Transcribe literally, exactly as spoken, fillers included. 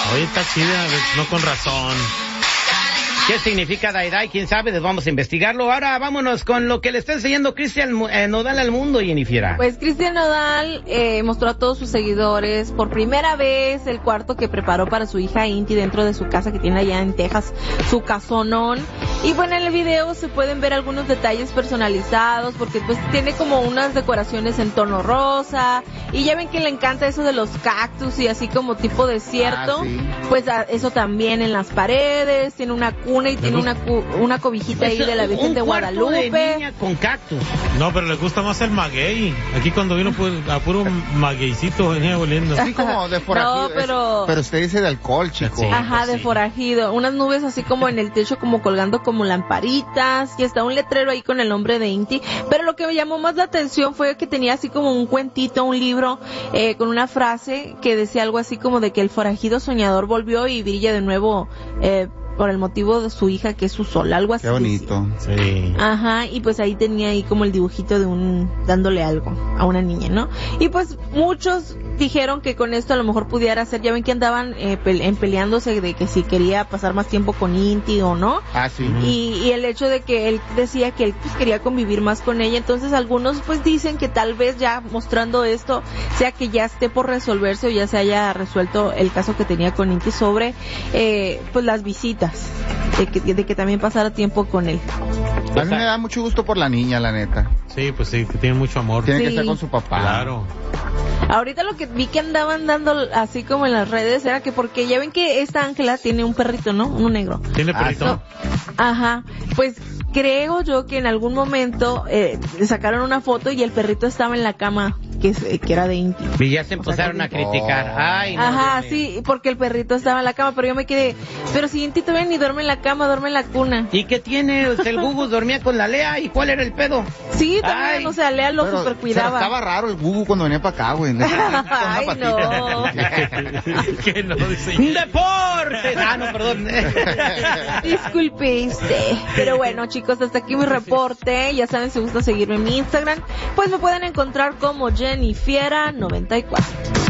Oye, está chida, no con razón. ¿Qué significa Dai Dai? ¿Quién sabe? Les vamos a investigarlo. Ahora vámonos con lo que le está enseñando Cristian eh, Nodal al mundo, Jennifer. Pues Cristian Nodal eh, mostró a todos sus seguidores por primera vez el cuarto que preparó para su hija Inti dentro de su casa que tiene allá en Texas, su casonón. Y bueno, en el video se pueden ver algunos detalles personalizados porque pues tiene como unas decoraciones en tono rosa y ya ven que le encanta eso de los cactus y así como tipo desierto. Ah, sí. Pues a, eso también en las paredes, tiene una cuna y tiene una cu- una cobijita ahí de la Virgen de Guadalupe. De niña con cactus. No, pero le gusta más el maguey. Aquí cuando vino pues, a puro magueycito venía oliendo. Así como de forajido. No, pero... Es, pero usted dice de alcohol, chico. Sí. Ajá, de sí. forajido. Unas nubes así como en el techo, como colgando como lamparitas. Y está un letrero ahí con el nombre de Inti. Pero lo que me llamó más la atención fue que tenía así como un cuentito, un libro, eh, con una frase que decía algo así como de que el forajido soñador volvió y brilla de nuevo, eh, por el motivo de su hija que es su sol, algo así. Qué bonito. Sí. Ajá, y pues ahí tenía ahí como el dibujito de un, dándole algo a una niña, ¿no? Y pues muchos dijeron que con esto a lo mejor pudiera ser, ya ven que andaban eh, pele- en peleándose de que si quería pasar más tiempo con Inti o no. Ah, sí. Y, y el hecho de que él decía que él pues quería convivir más con ella, entonces algunos pues dicen que tal vez ya mostrando esto sea que ya esté por resolverse o ya se haya resuelto el caso que tenía con Inti sobre eh, pues las visitas, de que, de que también pasara tiempo con él. A mí me da mucho gusto por la niña, la neta. Sí, pues sí, que tiene mucho amor. Tiene Sí. que estar con su papá. Claro. Ahorita lo que vi que andaban dando así como en las redes era que porque ya ven que esta Ángela tiene un perrito, ¿no? Uno negro. ¿Tiene Ah, perrito? No. Ajá, pues creo yo que en algún momento eh, le sacaron una foto y el perrito estaba en la cama que, es, eh, que era de Inti. Y ya se O sea, empezaron que- a criticar. Ay, no, Ajá, Dios mío. sí, porque el perrito estaba en la cama, pero yo me quedé, pero si Inti todavía ni duerme en la cama, duerme en la cuna. ¿Y qué tiene? O sea, el Gugu dormía con la Lea. ¿Y cuál era el pedo? Sí, también, Ay. o sea, Lea lo Pero super se cuidaba. la estaba raro el Gugu cuando venía para acá, güey. Le sacó una Ay, patita. no. que no dice. ¡Deportes! Ah, no, perdón. Disculpe usted. Pero bueno, chicos, hasta aquí mi reporte. Ya saben, si gusta seguirme en mi Instagram, pues me pueden encontrar como Jennifiera noventa y cuatro.